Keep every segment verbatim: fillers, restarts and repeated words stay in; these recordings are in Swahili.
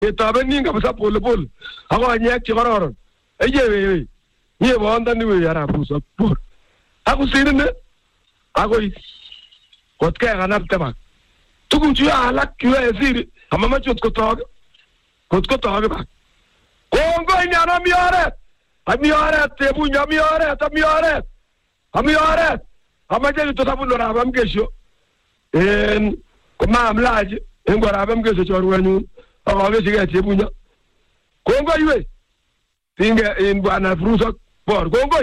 Ketabenin kabisa pole pole. Ako anyek che kororon. Eye we. Nye bondani we arap Bruce Bor. Ako sinene. Ako kot kaya kanap tema. Tukun chu alak kiwe siri. Kama machot kotoge. Kot kotoge ba. Kongo inyana mi oret. Ami oret tebu nya mi oret, ami oret. Ami oret. Ama je tutabulo rabam kesho. En koma amlaje. En rabam kesho chorwenyu. Ako wesiga tebu nya. Kongo iwe. Tinga in bwana Bruce Bor. Kongo.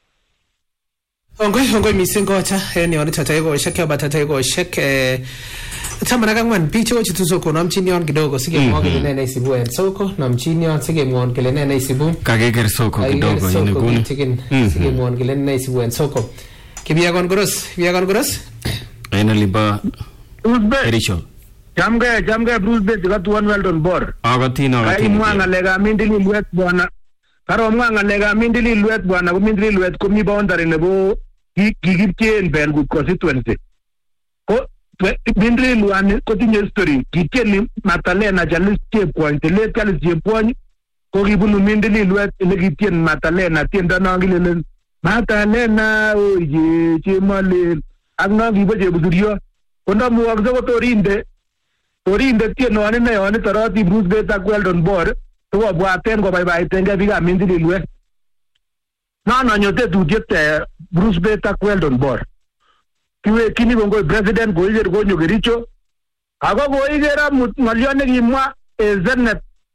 Ongoi ongoi misingocha en yon tatayego sheke batatayego sheke tamana kangwan picho chituzo na mchini yon kidogo sige mwonge nene isibu en soko na mchini yon sige mwonge nene isibu kageger soko kidogo yine gune sige mwonge nene isibu en soko kibia gon gross kibia gon gross ena liba Uzbe ericho jamge jamge Bruce Bay tigatu one Weldon Bor agatino agatino ai mwanga lega mindili luet bwana karo mwanga lega mindili luet bwana ko mindili luet ko mi boundary nebo kikitien Belgut constituency ko mindili luani ko tinye story kitien Matalena jalis chepkwony le jalis chepkwony ko kibunu mindili luet le kitien Matalena tiendo nangilelen Matalena oye chemale ak nangibo chebudurio ko ndamuwakse ko torinde torinde tieno ane ne yone taroti Bruce Bay ak Weldon Bor to bwaten ko baibaitenge biga mindili luet na na nyote tutete Bruce Bay ak Weldon Bor kiwe kini bongo president go iger go nyogericho ago go igera ngalione kimwa ezenet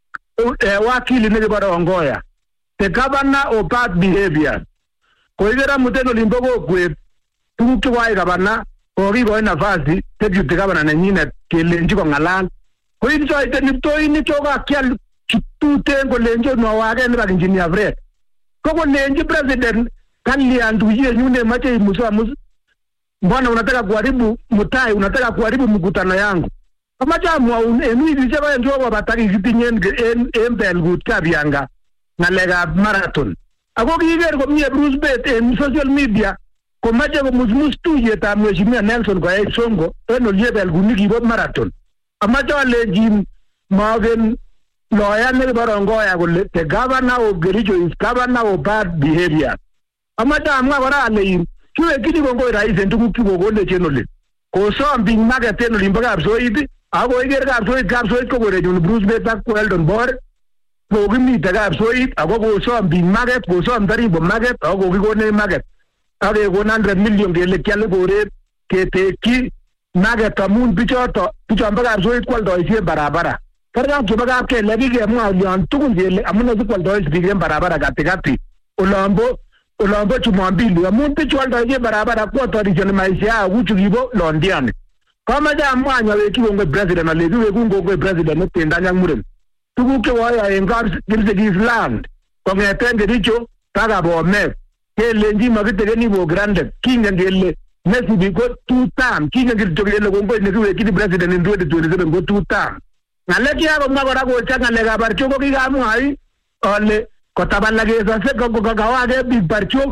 e wakili ne baro ngoya the governor of bad behavior ko igera muteno limbogo kwe tuki wa gavana ko rigo nafasi deputy governor na nyine kelenji ko ngalal ko ijo ite ni to ini choga kyal tutute ngo lenjo no wage ni ba engineer Fred ko lenji president kali anduye nyune mache musa musa mbona unataka kuharibu mutai unataka kuharibu mkutano yangu kama jamu enu hizi chaba ndio wabataki zitinyen en en Belgut kabianga na lega marathon ako kiger ko mie Bruce Bay en social media ko mache ko musmus tuye ta mheshimiwa Nelson kwa Songo en olie Belgut ni kibo marathon amacho lenjin magen lawyer ne barongo ya kole the governor of Kericho is governor of bad behavior amacho amwa kora alein kiwe kidi bongo rais entuku kibo gole chenole ko so mbing market en limbaga absoid ako iger ka absoid ka absoid ko gore jun Bruce Bay ak Weldon Bor ko gimi daga absoid ako ko so mbing market ko so ndari bo market ako ko go ne market ade one hundred million gele kyale gore ke te ki market amun bichoto bicho mbaga absoid kwaldo isi barabara karga kibaga ke legi ke mwa yon tukun gele amuna kwaldo isi barabara katikati ulambo ulambo chumambili amun bichwaldo isi barabara kwa tradition maisha ya uchu gibo londiane kama ja mwanya we kiwongo president alebi we kungo we president tenda nyangmuren tukuke waya engars gilse gisland kongetenge dicho taga bo me kele nji magite ni bo grande kinga ngele nesi bi go two time kinga ngil jogele kongo ne we kidi president in twenty twenty-seven go two time ngaleki abo mwagora go changa lega barcho ko kiga mwai ole kotabalage sa se ko ko gawage bi barcho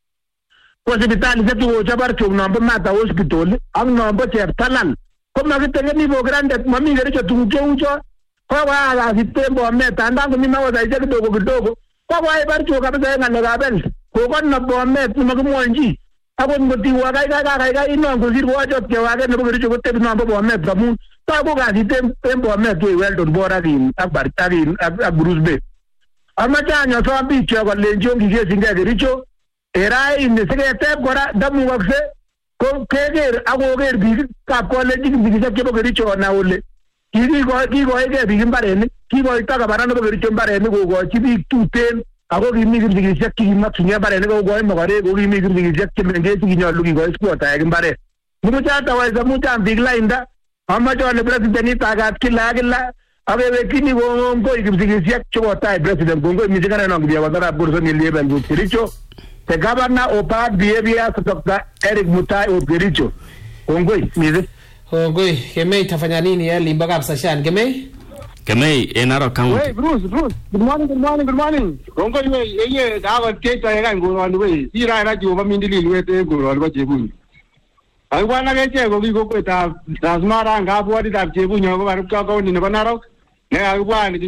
hospital se tu chabar chuk nombo mata hospital ang nombo chep talan ko magitenge ni bo grande mami gere cho tu cho ucho ko wa la sitembo meta ndango mi mawa zaije kidogo kidogo ko wa bar cho kabisa ngane gabel ko kon na bo met ni magmonji ako ngoti wa ga ga ga ga ino ngozir wa cho ke wa ga ne bo gere cho te nombo bo met kamun ta ko ga sitembo met we Weldon Bor agin akbar agin ak Bruce Bay ama chanyo so bi cho ko lenjo ngige singa gere cho erai in the secretary gora damu wakse ko keger agoger bi ka college bi se kebo gericho na ole kiri go ki go ege bi mbare ni ki go ta ka barano gericho mbare ni go go chi bi tuten ago gi mi gi se ki ma tunya bare ni go go mo bare go gi mi gi se ki menge ki nyo lu gi go ko ta ege mbare mu cha ta wa za mu ta bigla inda amma jo le president ni ta ga ki la gilla abe be kini go go gi se ki ko ta president go go mi se kana no gi wa ta burso ni le ben gericho the governor of bad behavior Doctor Eric Mutai of Kericho. Kongoi, mize. Kongoi, Kemei tafanya nini ya limbaga absashan, Kemei? Kemei, Enaro County. Hey, Bruce, Bruce, good morning, good morning, good morning. Kongoi, we, eye, dawa keta ya ngo on we. Sira na juba mindili luete ngo on ba jebu. Ai wana geche go go ko ta tasmara ngabu adi ta jebu nyogo baru ka ko ni banaro. nekakibwan